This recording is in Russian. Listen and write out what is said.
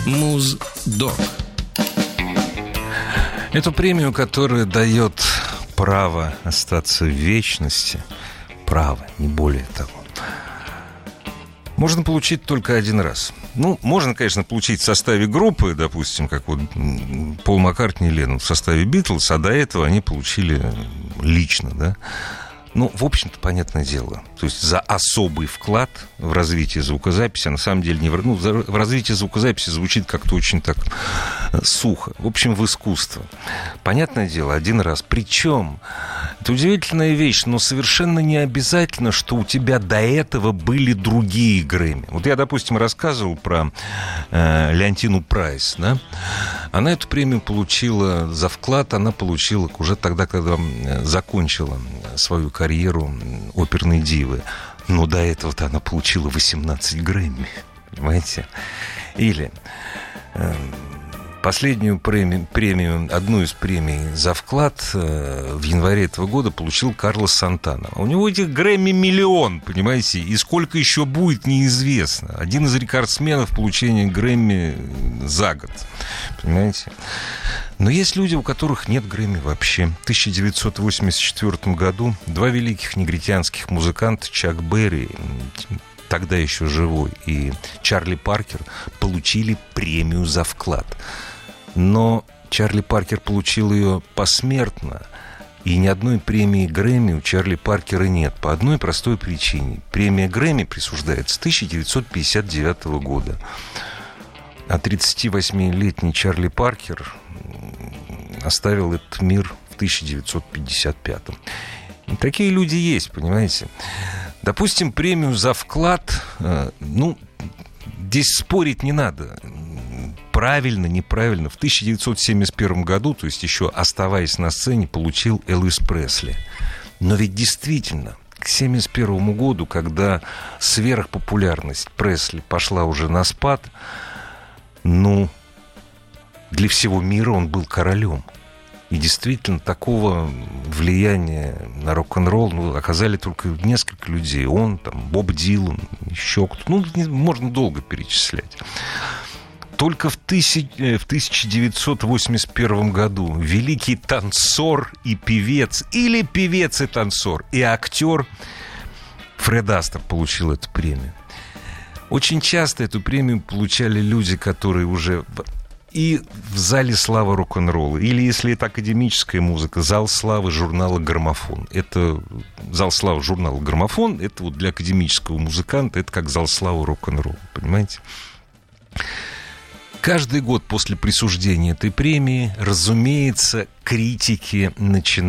Муздок. Эту премию, которая дает право остаться в вечности, право, не более того, можно получить только один раз. Ну, можно, конечно, получить в составе группы, допустим, как вот Пол Маккартни и Леннон в составе Битлз, а до этого они получили лично, да. Ну, в общем-то, понятное дело. То есть за особый вклад в развитие звукозаписи, а на самом деле в развитие звукозаписи звучит как-то очень так сухо. В общем, в искусство. Понятное дело, один раз. Причем, это удивительная вещь, но совершенно не обязательно, что у тебя до этого были другие Грэмми. Вот я, допустим, рассказывал про Леонтину Прайс, да? Она эту премию получила за вклад, она получила уже тогда, когда закончила свою карьеру оперной дивы. Но до этого-то она получила 18 Грэмми, понимаете? Или последнюю премию, одну из премий за вклад в январе этого года получил Карлос Сантана. У него этих Грэмми миллион, понимаете? И сколько еще будет, неизвестно. Один из рекордсменов получения Грэмми за год, понимаете? Но есть люди, у которых нет Грэмми вообще. В 1984 году два великих негритянских музыканта Чак Берри, тогда еще живой, и Чарли Паркер получили премию за вклад. Но Чарли Паркер получил ее посмертно, и ни одной премии Грэмми у Чарли Паркера нет. По одной простой причине. Премия Грэмми присуждается с 1959 года. А 38-летний Чарли Паркер оставил этот мир в 1955. И такие люди есть, понимаете? Допустим, премию за вклад, здесь спорить не надо. Правильно, неправильно. В 1971 году, то есть еще оставаясь на сцене, получил Элвис Пресли. Но ведь действительно, к 1971 году, когда сверхпопулярность Пресли пошла уже на спад, для всего мира он был королем. И действительно, такого влияния на рок-н-ролл оказали только несколько людей. Он, Боб Дилан, еще кто-то. Можно долго перечислять. Только в 1981 году великий танцор и певец, или певец и танцор, и актер Фред Астер получил эту премию. Очень часто эту премию получали люди, которые уже и в зале славы рок-н-ролла, или, если это академическая музыка, зал славы журнала «Граммофон». Это зал славы журнала «Граммофон», это вот для академического музыканта, это как зал славы рок-н-ролла, понимаете? Каждый год после присуждения этой премии, разумеется, критики начинают